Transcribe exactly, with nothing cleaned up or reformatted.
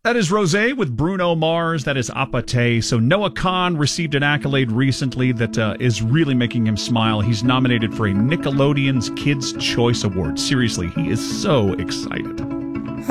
That is Rosé with Bruno Mars. That is Apate. So Noah Kahan received an accolade recently that uh, is really making him smile. He's nominated for a Nickelodeon's Kids' Choice Award. Seriously, he is so excited.